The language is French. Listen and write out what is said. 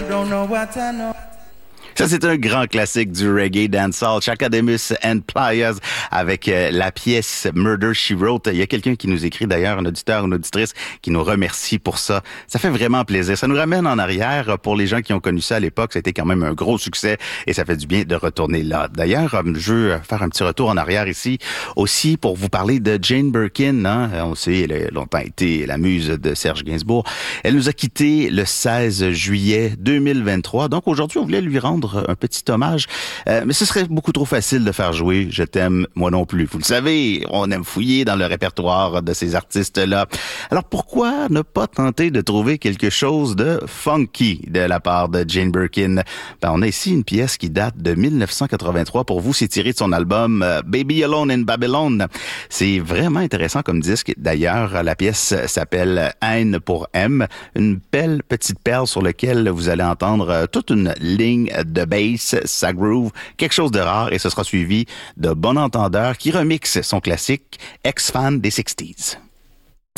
don't know what I know. Ça, c'est un grand classique du reggae dancehall. Chakademus and Pliers avec la pièce Murder, She Wrote. Il y a quelqu'un qui nous écrit d'ailleurs, un auditeur, une auditrice, qui nous remercie pour ça. Ça fait vraiment plaisir. Ça nous ramène en arrière. Pour les gens qui ont connu ça à l'époque, ça a été quand même un gros succès et ça fait du bien de retourner là. D'ailleurs, je veux faire un petit retour en arrière ici aussi pour vous parler de Jane Birkin. Hein? On sait, elle a longtemps été la muse de Serge Gainsbourg. Elle nous a quittés le 16 juillet 2023. Donc aujourd'hui, on voulait lui rendre un petit hommage, mais ce serait beaucoup trop facile de faire jouer « Je t'aime, moi non plus ». Vous le savez, on aime fouiller dans le répertoire de ces artistes-là. Alors pourquoi ne pas tenter de trouver quelque chose de funky de la part de Jane Birkin? On a ici une pièce qui date de 1983 pour vous, c'est tiré de son album Baby Alone in Babylon. C'est vraiment intéressant comme disque. D'ailleurs, la pièce s'appelle N pour M, une belle petite perle sur laquelle vous allez entendre toute une ligne de bass, ça groove, quelque chose de rare, et ce sera suivi de Bon Entendeur qui remixe son classique Ex-Fan des 60s.